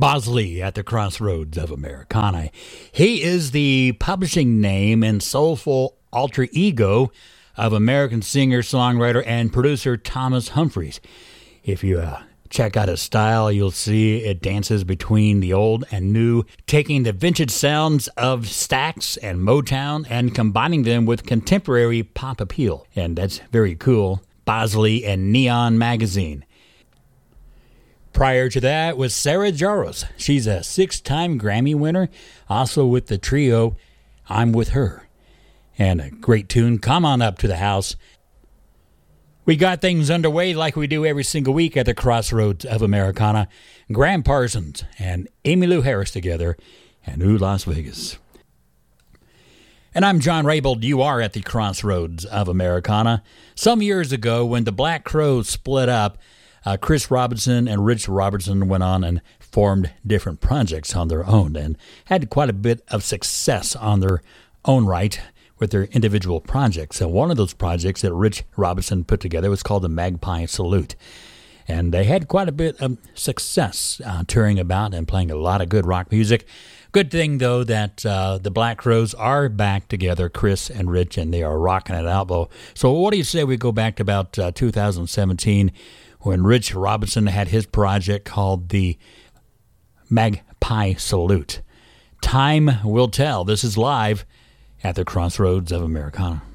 Bosley at the Crossroads of Americana. He is the publishing name and soulful alter ego of American singer, songwriter, and producer Thomas Humphreys. If you check out his style, you'll see it dances between the old and new, taking the vintage sounds of Stax and Motown and combining them with contemporary pop appeal. And that's very cool. Bosley and Neon Magazine. Prior to that was Sarah Jaros. She's a 6-time Grammy winner, also with the trio I'm With Her. And a great tune, Come On Up to the House. We got things underway like we do every single week at the Crossroads of Americana. Graham Parsons and Emmylou Harris together, and Ooh, Las Vegas. And I'm John Raybould. You are at the Crossroads of Americana. Some years ago, when the Black Crowes split up, Chris Robinson and Rich Robertson went on and formed different projects on their own and had quite a bit of success on their own right with their individual projects. And one of those projects that Rich Robinson put together was called the Magpie Salute. And they had quite a bit of success touring about and playing a lot of good rock music. Good thing, though, that the Black Crowes are back together, Chris and Rich, and they are rocking it out. So what do you say we go back to about 2017 when Rich Robinson had his project called the Magpie Salute? Time will tell. This is live at the Crossroads of Americana.